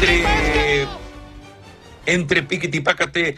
Entre Piquete y Pácate,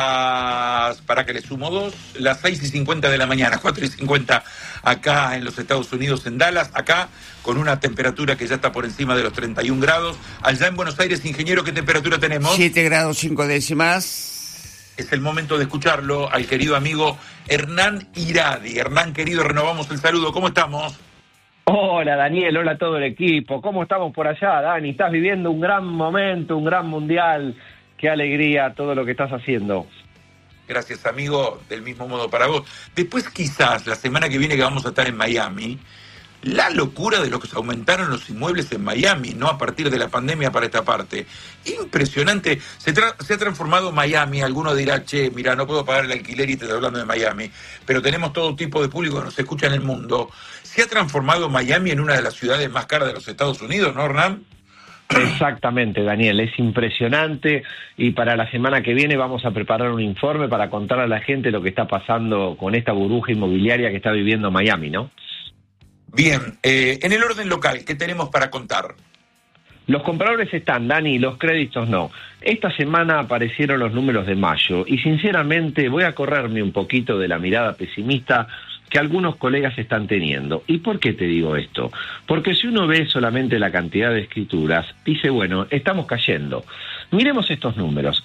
para que le sumo dos, las 6:50 de la mañana, 4:50 acá en los Estados Unidos, en Dallas, acá con una temperatura que ya está por encima de los 31 grados. Allá en Buenos Aires, ingeniero, ¿qué temperatura tenemos? 7 grados 5 décimas. Es el momento de escucharlo al querido amigo Hernán Iradi. Hernán, querido, renovamos el saludo. ¿Cómo estamos? Hola Daniel, hola a todo el equipo. ¿Cómo estamos por allá, Dani? Estás viviendo un gran momento, un gran mundial. Qué alegría todo lo que estás haciendo. Gracias, amigo, del mismo modo para vos. Después quizás la semana que viene que vamos a estar en Miami, la locura de lo que se aumentaron los inmuebles en Miami, ¿no? A partir de la pandemia para esta parte. Impresionante. Se ha transformado Miami. Alguno dirá, che, mira, no puedo pagar el alquiler y te estoy hablando de Miami. Pero tenemos todo tipo de público que nos escucha en el mundo. Se ha transformado Miami en una de las ciudades más caras de los Estados Unidos, ¿no, Hernán? Exactamente, Daniel, es impresionante, y para la semana que viene vamos a preparar un informe para contar a la gente lo que está pasando con esta burbuja inmobiliaria que está viviendo Miami, ¿no? Bien, en el orden local, ¿qué tenemos para contar? Los compradores están, Dani, los créditos no. Esta semana aparecieron los números de mayo y sinceramente voy a correrme un poquito de la mirada pesimista que algunos colegas están teniendo. ¿Y por qué te digo esto? Porque si uno ve solamente la cantidad de escrituras, dice, bueno, estamos cayendo. Miremos estos números.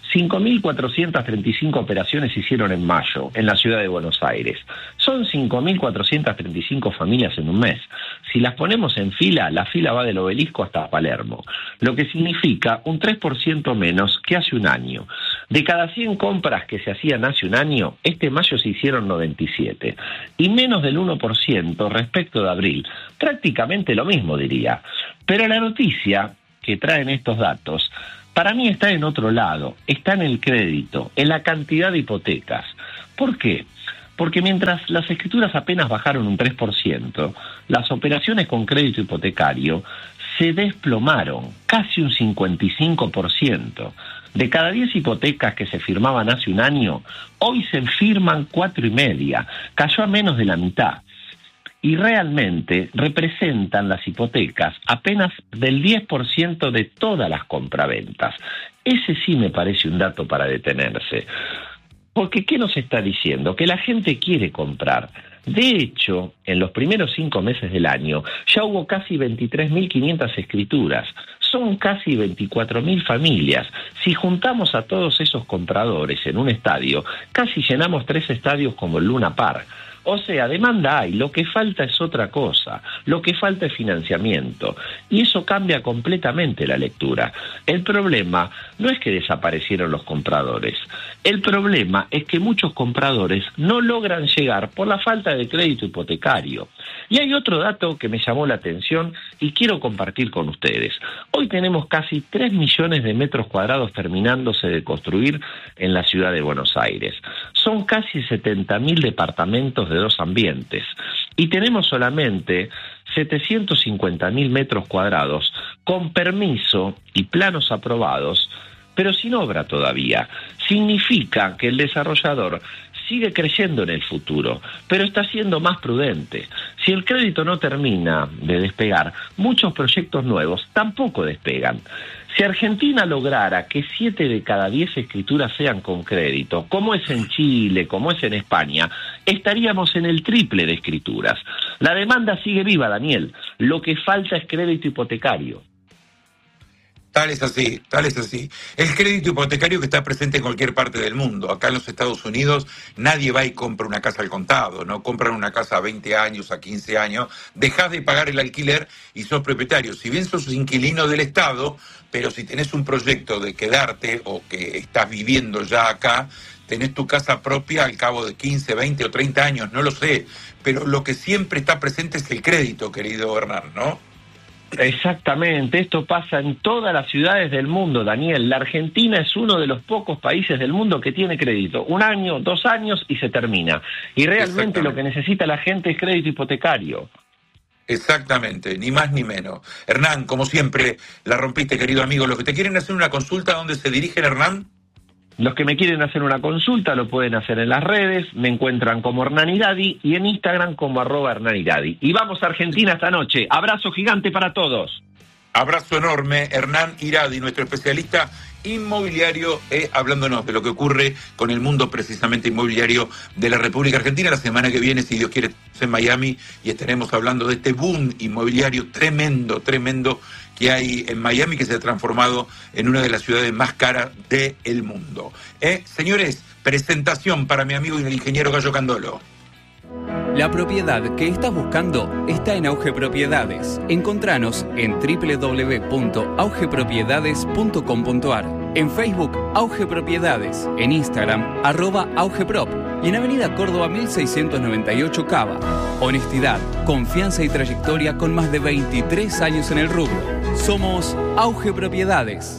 5.435 operaciones se hicieron en mayo en la ciudad de Buenos Aires. Son 5.435 familias en un mes. Si las ponemos en fila, la fila va del Obelisco hasta Palermo, lo que significa un 3% menos que hace un año. De cada 100 compras que se hacían hace un año, este mayo se hicieron 97. Y menos del 1% respecto de abril. Prácticamente lo mismo, diría. Pero la noticia que traen estos datos, para mí está en otro lado, está en el crédito, en la cantidad de hipotecas. ¿Por qué? Porque mientras las escrituras apenas bajaron un 3%, las operaciones con crédito hipotecario se desplomaron, casi un 55%. De cada 10 hipotecas que se firmaban hace un año, hoy se firman 4,5, cayó a menos de la mitad. Y realmente representan las hipotecas apenas del 10% de todas las compraventas. Ese sí me parece un dato para detenerse. Porque, ¿qué nos está diciendo? Que la gente quiere comprar. De hecho, en los primeros 5 meses del año ya hubo casi 23.500 escrituras. Son casi 24.000 familias. Si juntamos a todos esos compradores en un estadio, casi llenamos 3 estadios como el Luna Park. O sea, demanda hay, lo que falta es otra cosa, lo que falta es financiamiento, y eso cambia completamente la lectura. El problema no es que desaparecieron los compradores, el problema es que muchos compradores no logran llegar por la falta de crédito hipotecario. Y hay otro dato que me llamó la atención y quiero compartir con ustedes. Hoy tenemos casi 3 millones de metros cuadrados terminándose de construir en la ciudad de Buenos Aires. Son casi 70.000 departamentos de 2 ambientes y tenemos solamente 750.000 metros cuadrados con permiso y planos aprobados, pero sin obra todavía. Significa que el desarrollador sigue creyendo en el futuro, pero está siendo más prudente. Si el crédito no termina de despegar, muchos proyectos nuevos tampoco despegan. Si Argentina lograra que 7 de cada 10 escrituras sean con crédito, como es en Chile, como es en España, estaríamos en el triple de escrituras. La demanda sigue viva, Daniel. Lo que falta es crédito hipotecario. Tal es así, tal es así. El crédito hipotecario que está presente en cualquier parte del mundo. Acá en los Estados Unidos nadie va y compra una casa al contado, ¿no? Compran una casa a 20 años, a 15 años, dejás de pagar el alquiler y sos propietario. Si bien sos inquilino del Estado, pero si tenés un proyecto de quedarte o que estás viviendo ya acá, tenés tu casa propia al cabo de 15, 20 o 30 años, no lo sé. Pero lo que siempre está presente es el crédito, querido Hernán, ¿no? Exactamente, esto pasa en todas las ciudades del mundo, Daniel. La Argentina es uno de los pocos países del mundo que tiene crédito. 1 año, 2 años y se termina. Y realmente lo que necesita la gente es crédito hipotecario. Exactamente, ni más ni menos. Hernán, como siempre, la rompiste, querido amigo. Los que te quieren hacer una consulta, ¿dónde se dirigen, Hernán? Los que me quieren hacer una consulta lo pueden hacer en las redes, me encuentran como Hernán Iradi y en Instagram como @Hernán Iradi. Y vamos a Argentina esta noche. Abrazo gigante para todos. Abrazo enorme, Hernán Iradi, nuestro especialista inmobiliario, hablándonos de lo que ocurre con el mundo precisamente inmobiliario de la República Argentina. La semana que viene, si Dios quiere, en Miami, y estaremos hablando de este boom inmobiliario tremendo que hay en Miami, que se ha transformado en una de las ciudades más caras del mundo. Señores, presentación para mi amigo y el ingeniero Gallo Candolo. La propiedad que estás buscando está en Auge Propiedades. Encontranos en www.augepropiedades.com.ar, en Facebook Auge Propiedades, en Instagram @augeprop y en Avenida Córdoba 1698 Cava. Honestidad, confianza y trayectoria con más de 23 años en el rubro. Somos Auge Propiedades.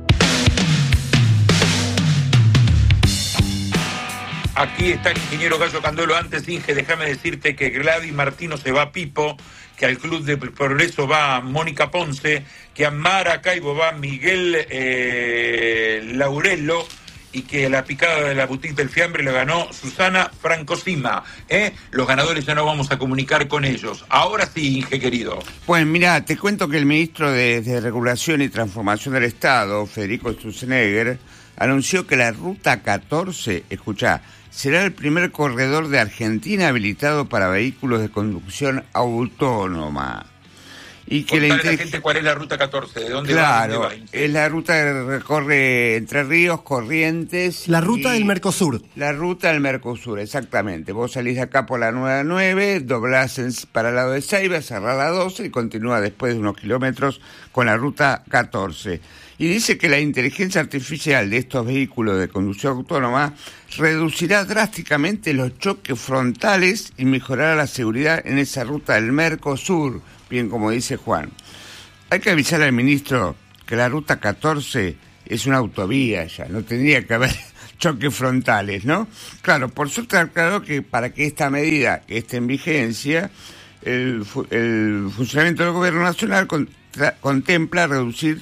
Aquí está el ingeniero Gallo Candolo. Antes, Inge, déjame decirte que Gladys Martino se va a Pipo, que al Club de Progreso va Mónica Ponce, que a Maracaibo va Miguel Laurello, y que la picada de la boutique del fiambre la ganó Susana Francosima. Los ganadores ya no vamos a comunicar con ellos. Ahora sí, Inge, querido. Pues mira, te cuento que el ministro de Regulación y Transformación del Estado, Federico Sturzenegger, anunció que la Ruta 14, escuchá, será el primer corredor de Argentina habilitado para vehículos de conducción autónoma. Y que la gente cuál es la Ruta 14, de dónde va. Claro, es la ruta que recorre Entre Ríos, Corrientes. La ruta del Mercosur. La ruta del Mercosur, exactamente. Vos salís de acá por la 9, doblás para el lado de Ceiba, cerrás la 12 y continúa después de unos kilómetros con la Ruta 14. Y dice que la inteligencia artificial de estos vehículos de conducción autónoma reducirá drásticamente los choques frontales y mejorará la seguridad en esa ruta del Mercosur, bien como dice Juan. Hay que avisar al ministro que la Ruta 14 es una autovía ya, no tendría que haber choques frontales, ¿no? Claro, por suerte aclaró que para que esta medida esté en vigencia, el funcionamiento del gobierno nacional contempla reducir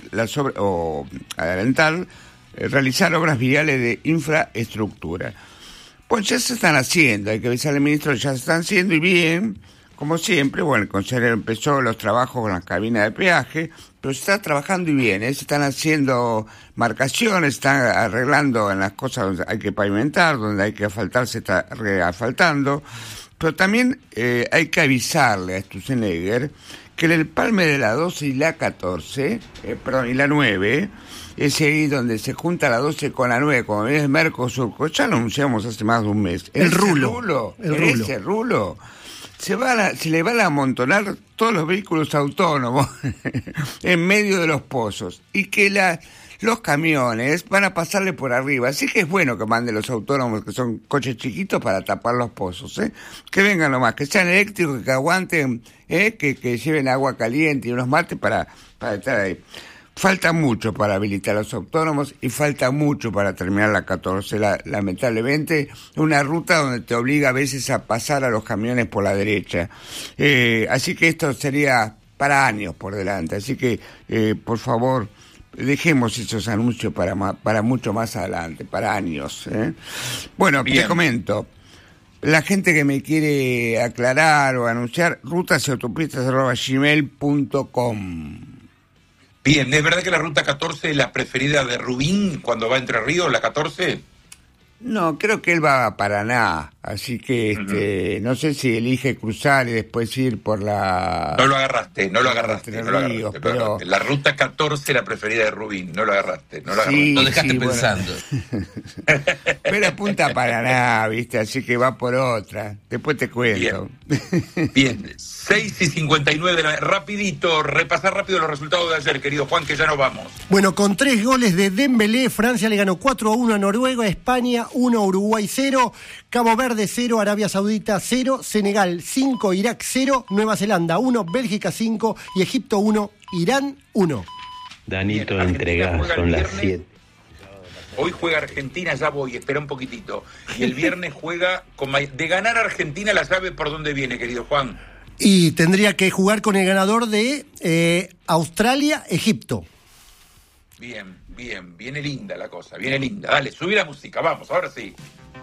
realizar obras viales de infraestructura. Pues ya se están haciendo, hay que avisar al ministro, ya se están haciendo y bien, como siempre. Bueno, el consejero empezó los trabajos con las cabinas de peaje, pero se está trabajando y bien, se están haciendo marcaciones, están arreglando en las cosas donde hay que pavimentar, donde hay que asfaltar, se está reasfaltando, pero también hay que avisarle a Sturzenegger que el empalme de la 12 y la 14, y la 9, es ahí donde se junta la 12 con la 9, como es Mercosur, ya lo anunciamos hace más de un mes. El rulo. Ese rulo. Se le van a amontonar todos los vehículos autónomos en medio de los pozos. Y que los camiones van a pasarle por arriba. Así que es bueno que manden los autónomos, que son coches chiquitos, para tapar los pozos. Que vengan nomás, que sean eléctricos, que aguanten, que lleven agua caliente y unos mates para estar ahí. Falta mucho para habilitar a los autónomos y falta mucho para terminar la 14. Lamentablemente, una ruta donde te obliga a veces a pasar a los camiones por la derecha. Así que esto sería para años por delante. Así que, por favor, dejemos esos anuncios para mucho más adelante, para años. Bueno, bien. Te comento. La gente que me quiere aclarar o anunciar, rutasyautopistas@gmail.com. Bien, ¿es verdad que la Ruta 14 es la preferida de Rubín cuando va a Entre Ríos, la 14? No, creo que él va a Paraná, así que no sé si elige cruzar y después ir por la... No lo agarraste. Pero... La Ruta 14 es la preferida de Rubín, no lo agarraste. Lo dejaste pensando. Bueno. Pero apunta a Paraná, ¿viste? Así que va por otra. Después te cuento. Bien. 6:59 de la... Rapidito, repasar rápido los resultados de ayer, querido Juan, que ya nos vamos. Bueno, con 3 goles de Dembélé, Francia le ganó 4-1 a Noruega, España 1, Uruguay 0, Cabo Verde 0, Arabia Saudita 0, Senegal 5, Irak 0, Nueva Zelanda 1, Bélgica 5 y Egipto 1, Irán 1. Danito, entregá, son las 7. Hoy juega Argentina, ya voy, espera un poquitito. Y el viernes juega, de ganar Argentina, la llave por dónde viene, querido Juan. Y tendría que jugar con el ganador de Australia-Egipto. Bien, viene linda la cosa, viene linda. Dale, subí la música, vamos, ahora sí.